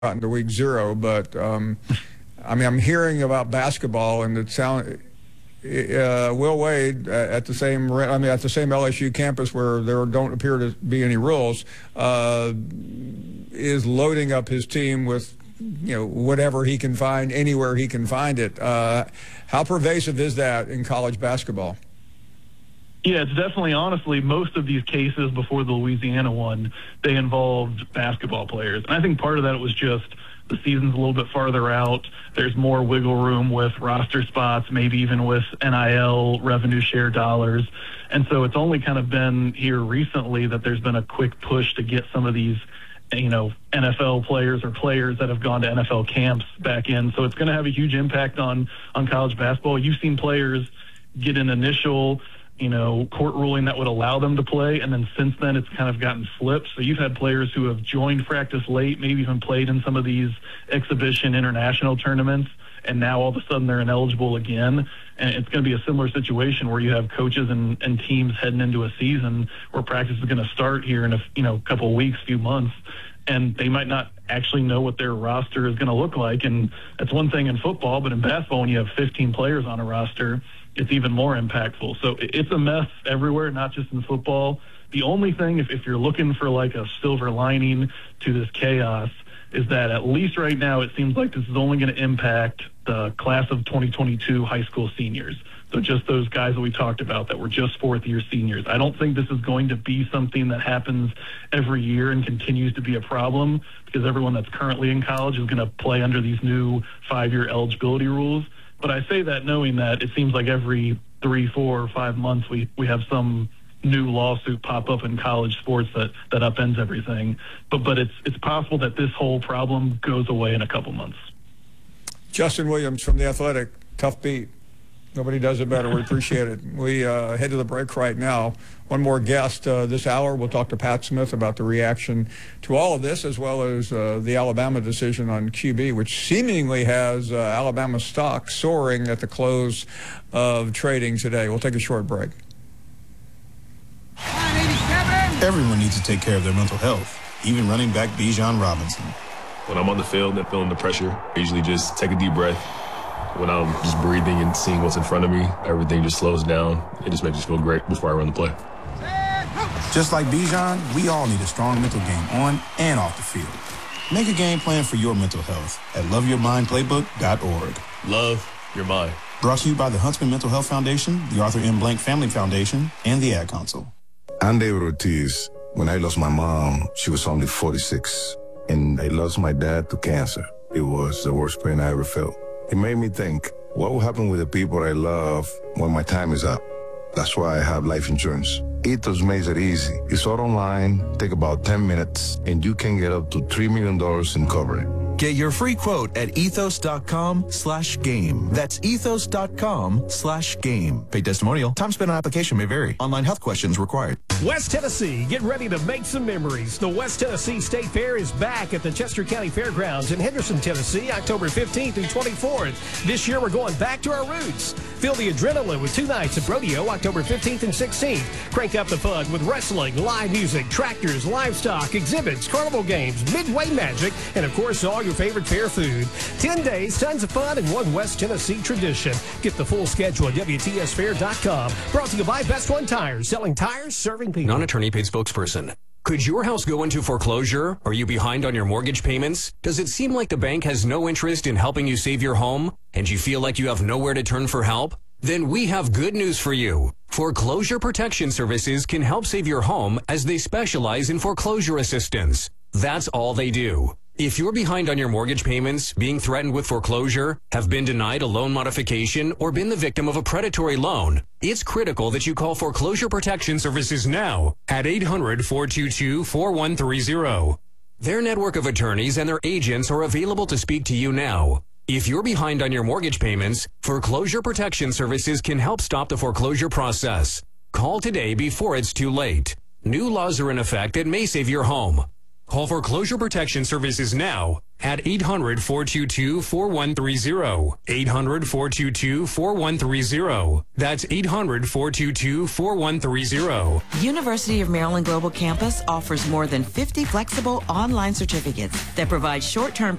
gotten to week 0, but I'm hearing about basketball, and it sounds Will Wade at the same LSU campus where there don't appear to be any rules is loading up his team with whatever he can find anywhere he can find it. How pervasive is that in college basketball? Yeah, it's definitely, honestly, most of these cases before the Louisiana one, they involved basketball players. And I think part of that was just the season's a little bit farther out. There's more wiggle room with roster spots, maybe even with NIL revenue share dollars. And so it's only kind of been here recently that there's been a quick push to get some of these, NFL players or players that have gone to NFL camps back in. So it's going to have a huge impact on college basketball. You've seen players get an initial court ruling that would allow them to play, and then since then it's kind of gotten flipped. So you've had players who have joined practice late, maybe even played in some of these exhibition international tournaments, and now all of a sudden they're ineligible again. And it's going to be a similar situation where you have coaches and teams heading into a season where practice is going to start here in a couple of weeks, few months, and they might not actually know what their roster is going to look like. And that's one thing in football, but in basketball, when you have 15 players on a roster, it's even more impactful. So it's a mess everywhere, not just in football. The only thing, if you're looking for like a silver lining to this chaos, is that at least right now it seems like this is only going to impact the class of 2022 high school seniors. So just those guys that we talked about that were just fourth-year seniors. I don't think this is going to be something that happens every year and continues to be a problem, because everyone that's currently in college is going to play under these new 5-year eligibility rules. But I say that knowing that it seems like every 3, 4, or 5 months we have some new lawsuit pop up in college sports that upends everything. But it's possible that this whole problem goes away in a couple months. Justin Williams from The Athletic. Tough beat. Nobody does it better. We appreciate it. We head to the break right now. One more guest this hour. We'll talk to Pat Smith about the reaction to all of this, as well as the Alabama decision on QB, which seemingly has Alabama stock soaring at the close of trading today. We'll take a short break. Everyone needs to take care of their mental health, even running back Bijan Robinson. When I'm on the field and feeling the pressure, I usually just take a deep breath. When I'm just breathing and seeing what's in front of me, everything just slows down. It just makes me feel great before I run the play. Just like Bijan, we all need a strong mental game on and off the field. Make a game plan for your mental health at loveyourmindplaybook.org. Love your mind. Brought to you by the Huntsman Mental Health Foundation, the Arthur M. Blank Family Foundation, and the Ad Council. I'm David Ortiz. When I lost my mom, she was only 46, and I lost my dad to cancer. It was the worst pain I ever felt. It made me think, what will happen with the people I love when my time is up? That's why I have life insurance. Ethos makes it easy. It's all online, take about 10 minutes, and you can get up to $3 million in coverage. Get your free quote at ethos.com/game. That's ethos.com/game. Paid testimonial. Time spent on application may vary. Online health questions required. West Tennessee, get ready to make some memories. The West Tennessee State Fair is back at the Chester County Fairgrounds in Henderson, Tennessee, October 15th through 24th. This year, we're going back to our roots. Feel the adrenaline with 2 nights of rodeo, October 15th and 16th. Crank up the fun with wrestling, live music, tractors, livestock, exhibits, carnival games, midway magic, and of course, all your favorite fair food. 10 days, tons of fun, and one West Tennessee tradition. Get the full schedule at WTSfair.com. Brought to you by Best One Tires, selling tires, serving people. Non-attorney paid spokesperson. Could your house go into foreclosure? Are you behind on your mortgage payments? Does it seem like the bank has no interest in helping you save your home? And you feel like you have nowhere to turn for help? Then we have good news for you. Foreclosure Protection Services can help save your home as they specialize in foreclosure assistance. That's all they do. If you're behind on your mortgage payments, being threatened with foreclosure, have been denied a loan modification, or been the victim of a predatory loan, it's critical that you call Foreclosure Protection Services now at 800-422-4130. Their network of attorneys and their agents are available to speak to you now. If you're behind on your mortgage payments, Foreclosure Protection Services can help stop the foreclosure process. Call today before it's too late. New laws are in effect that may save your home. Call Foreclosure Protection Services now at 800-422-4130. 800-422-4130. That's 800-422-4130. University of Maryland Global Campus offers more than 50 flexible online certificates that provide short-term